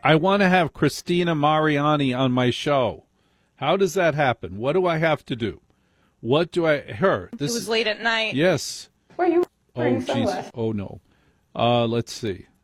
I want to have Christina Mariani on my show. How does that happen? What do I have to do? What do I... Her. It was late at night. Yes. Where are you Oh, wearing Jesus. sunglasses? Oh, no. Let's see.